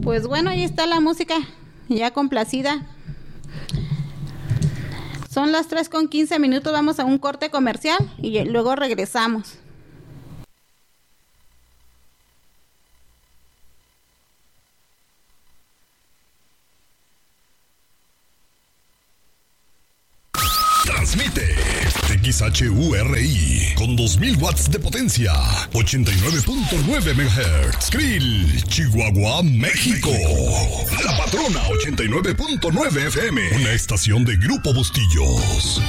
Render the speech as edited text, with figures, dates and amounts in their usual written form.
Pues bueno, ahí está la música, ya complacida. Son las 3:15, vamos a un corte comercial y luego regresamos. Transmite XHURI con 2000 watts de potencia, 89.9 MHz, Krill, Chihuahua, México. La Patrona 89.9 FM, una estación de Grupo Bustillos.